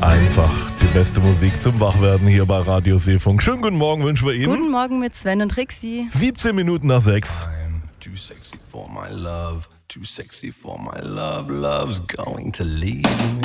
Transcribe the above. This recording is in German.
Einfach die beste Musik zum Wachwerden hier bei Radio Seefunk. Schönen guten Morgen wünschen wir Ihnen. Guten Morgen mit Sven und Trixie. 17 Minuten nach 6. I'm too sexy for my love, too sexy for my love, love's going to leave me.